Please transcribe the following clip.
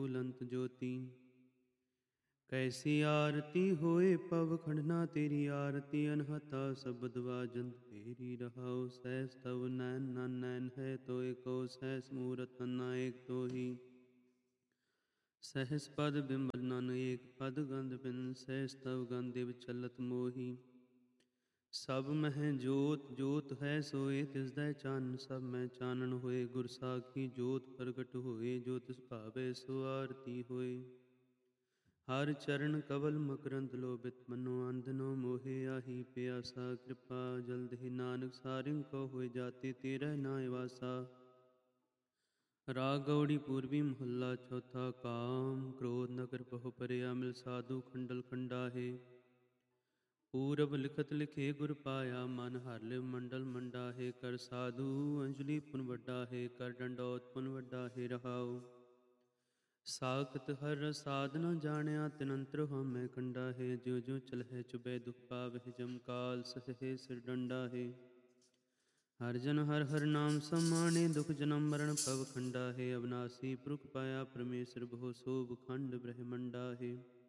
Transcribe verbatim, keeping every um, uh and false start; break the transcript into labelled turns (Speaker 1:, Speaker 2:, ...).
Speaker 1: बुलंत ज्योति। कैसी आरती होए पव खंडना तेरी आरती अनहता शब्द वाजंत तेरी रहाओ। सहस तव नैन न नैन है तो एको सहस मूरत न एक तो ही। सहस पद बिमल नन एक पद गंध बिन सहस तव गंधिव चलत मोही। सब मह जोत जोत है सोए तिसदै चानन सब मैं चानन होए। गुर साखी जोत प्रगट होए जो तिस भावे सो आरती होए। हर चरण कवल मकरंद लोभित मनो अंधनो मोहे आही प्यासा। कृपा जल्द ही नानक सारिंग को होए जाते तेरह नाय वासा। राग गौड़ी पूर्वी मोहल्ला चौथा। काम क्रोध नगर बहु परिया मिल साधु खंडल खंडाहे। पूरब लिखत लिखे गुर पाया मन हर लिव मंडल मंडाहे। कर साधु अंजलि पुन वड्डाहे कर डंडौत पुन वड्डाहे रहाओ। साखत हर साधना जानिया तिनंतर हमें कंडा है। ज्यो ज्यो चलहे चुबे दुख पावहि जम काल सहे सिर डंडा है। हर जन हर हर नाम समाने दुख जन्म मरण पव खंडा है। अविनाशी पुरख पाया परमेश्वर बहु शोभ खंड ब्रह्मंडा है।